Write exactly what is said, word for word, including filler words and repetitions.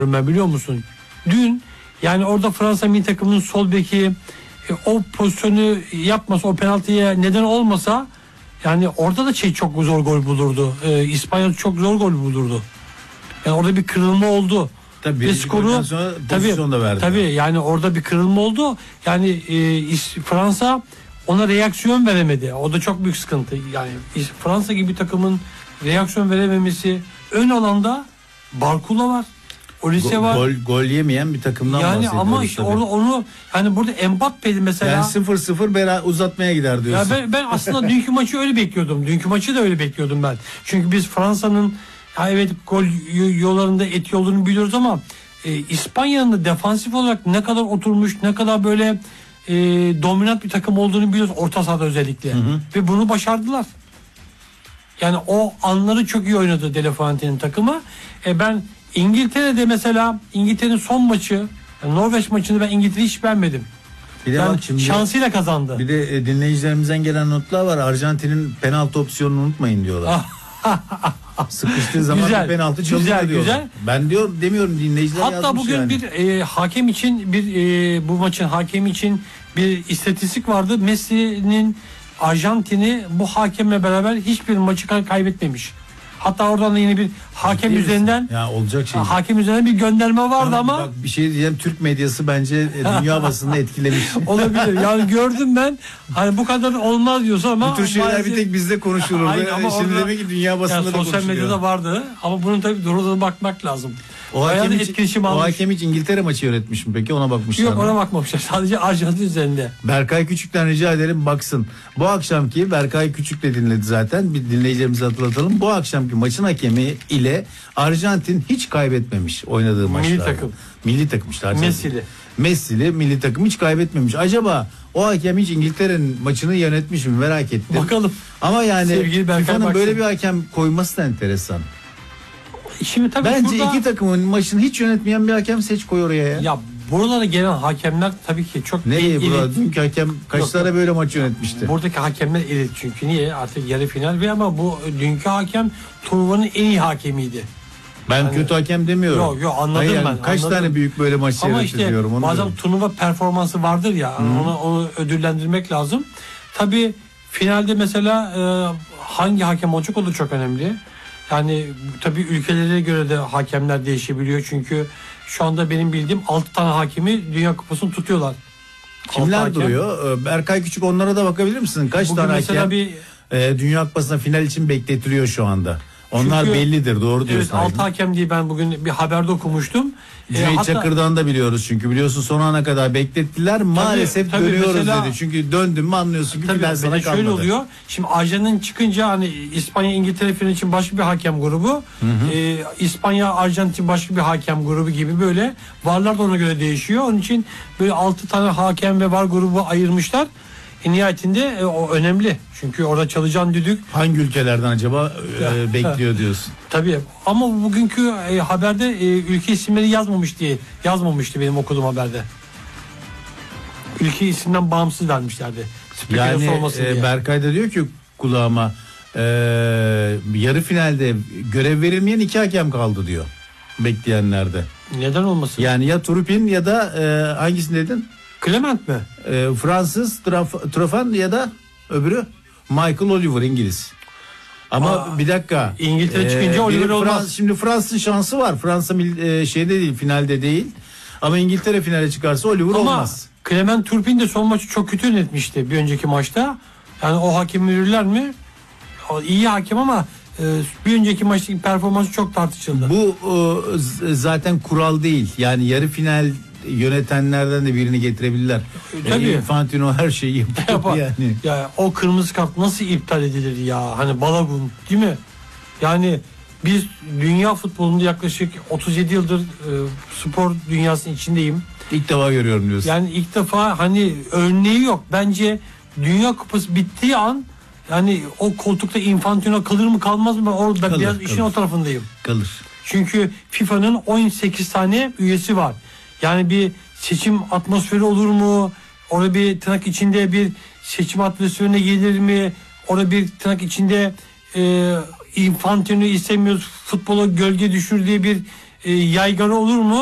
ben, biliyor musun? Dün yani orada Fransa milli takımının sol beki e, o pozisyonu yapmasa, o penaltıya neden olmasa yani orada da şey çok zor gol bulurdu. E, İspanya çok zor gol bulurdu. Yani orada bir kırılma oldu. Tabii ve skoru tabii, tabii yani orada bir kırılma oldu. Yani e, Fransa ona reaksiyon veremedi. O da çok büyük sıkıntı. Yani Fransa gibi takımın reaksiyon verememesi, ön alanda Barcola var. Olise Go, var. Gol, gol yemeyen bir takımdan yani bahsediyoruz. Ama işte orada onu hani burada Mbappe'di mesela. Yani sıfır sıfır bera uzatmaya gider diyorsun. Ya ben, ben aslında dünkü maçı öyle bekliyordum. Dünkü maçı da öyle bekliyordum ben. Çünkü biz Fransa'nın ya evet gol yollarında etkili olduğunu biliyoruz ama e, İspanya'nın da defansif olarak ne kadar oturmuş, ne kadar böyle e, dominant bir takım olduğunu biliyoruz orta sahada özellikle. Hı hı. Ve bunu başardılar. Yani o anları çok iyi oynadı De La Fuente'nin takımı. E, ben İngiltere'de mesela İngiltere'nin son maçı, yani Norveç maçını ben İngiltere'yi hiç beğenmedim. Bir de yani bak şimdi, şansıyla kazandı. Bir de e, dinleyicilerimizden gelen notlar var. Arjantin'in penaltı opsiyonunu unutmayın diyorlar. Sıkıştığı zaman güzel, bir penaltı çalınıyor diyorlar. Güzel. Ben diyor demiyorum, dinleyiciler hatta yazmış bugün yani. bir e, hakem için bir e, bu maçın hakemi için bir istatistik vardı. Messi'nin Arjantin'i bu hakemle beraber hiçbir maçı kaybetmemiş. Hatta oradan da yine bir hakem Ciddi üzerinden ya olacak şey. Hakem üzerinden bir gönderme vardı Tamam, ama bak bir şey diyeceğim, Türk medyası bence dünya basını etkilemiş. Olabilir. Yani gördüm ben. Hani bu kadar olmaz diyorsa ama bu tür şeyler maalesef bir tek bizde konuşulur. Ama şimdi demek ki dünya basında yani da konuşuluyor. Sosyal medyada vardı ama bunun tabii doğrudan bakmak lazım. O hakem, hiç, o hakem hiç İngiltere maçı yönetmiş mi peki, ona bakmışlar Yok mı? ona bakmamışlar, sadece Arjantin üzerinde. Berkay Küçük'ten rica ederim baksın. Bu akşamki, Berkay Küçük de dinledi zaten, bir dinleyicilerimize hatırlatalım. Bu akşamki maçın hakemi ile Arjantin hiç kaybetmemiş oynadığı maçlarda. Milli takım. Milli takım işte Arjantin. Messi'li. Messi'li milli takım hiç kaybetmemiş. Acaba o hakem hiç İngiltere'nin maçını yönetmiş mi, merak ettim. Bakalım. Ama yani FIFA'nın böyle bir hakem koyması da enteresan. Şimdi tabii bence şurada, iki takımın maçını hiç yönetmeyen bir hakem seç, koy oraya ya. Ya buralara gelen hakemler tabii ki çok nereye burada? Dünkü hakem kaç Yok, tane böyle maç yönetmişti? Buradaki hakemler elit çünkü niye? Artık yarı final ve ama bu dünkü hakem turnuvanın en iyi hakemiydi. Ben yani, kötü hakem demiyorum. Yok yok anladım Hayır, ben. Kaç anladım. tane büyük böyle maç ama işte diyorum. Onu bazen diyorum. turnuva performansı vardır ya. Hı. Onu, onu ödüllendirmek lazım. Tabii finalde mesela e, hangi hakem olacak o da çok önemli. Yani tabii ülkelere göre de hakemler değişebiliyor. Çünkü şu anda benim bildiğim altı tane hakemi Dünya Kupası'nı tutuyorlar. Kimler duruyor? Berkay Küçük, onlara da bakabilir misin? Kaç Bugün tane hakem bir, e, Dünya Kupası'na final için bekletiliyor şu anda? Onlar çünkü, bellidir, doğru diyorsun. Evet, altı hakem diye ben bugün bir haberde okumuştum. Cüneyt e, Çakır'dan da biliyoruz çünkü biliyorsun son ana kadar beklettiler. Maalesef tabii, tabii dönüyoruz mesela, dedi. Çünkü döndüm mü anlıyorsun ki tabii, ben sana kalmadı. Şöyle oluyor. Şimdi Arjantin çıkınca hani İspanya İngiltere final için başka bir hakem grubu. Hı hı. E, İspanya Arjantin başka bir hakem grubu gibi böyle. Varlar da ona göre değişiyor. Onun için böyle altı tane hakem ve var grubu ayırmışlar. E, nihayetinde e, o önemli. Çünkü orada çalışan düdük. Hangi ülkelerden acaba e, bekliyor diyorsun? Tabii ama bugünkü e, haberde e, ülke isimleri yazmamış diye yazmamıştı benim okuduğum haberde. Ülke isimden bağımsız vermişlerdi. Yani e, Berkay da diyor ki kulağıma e, yarı finalde görev verilmeyen iki hakem kaldı diyor. Bekleyenlerde. Neden olmasın? Yani ya Turpin ya da e, hangisini dedin? Clement mi? E, Fransız Traf- Trofan ya da öbürü Michael Oliver, İngiliz. Ama Aa, bir dakika. İngiltere çıkınca e, Oliver olmaz. Frans, şimdi Fransa'nın şansı var. Fransa e, şeyde değil, finalde değil. Ama İngiltere finale çıkarsa Oliver ama olmaz. Clement Turpin de son maçı çok kötü yönetmişti bir önceki maçta. Yani o hakem verirler mi? O iyi hakem ama e, bir önceki maçtaki performansı çok tartışıldı. Bu e, zaten kural değil. Yani yarı final yönetenlerden de birini getirebilirler. Tabii. E, Infantino her şeyi yapıyor yani. Ya o kırmızı kart nasıl iptal edilir ya? Hani Balagun değil mi? Yani biz dünya futbolunda yaklaşık otuz yedi yıldır e, spor dünyasının içindeyim. İlk defa görüyorum diyorsun. Yani ilk defa hani örneği yok. Bence Dünya Kupası bittiği an yani o koltukta Infantino kalır mı kalmaz mı? Ben orada kalır, biraz kalır. işin o tarafındayım. Kalır. Çünkü FIFA'nın on sekiz tane üyesi var. Yani bir seçim atmosferi olur mu? Orada bir tırnak içinde bir seçim atmosferine gelir mi? Orada bir tırnak içinde e, Infantino istemiyoruz, futbola gölge düşür diye bir e, yaygara olur mu?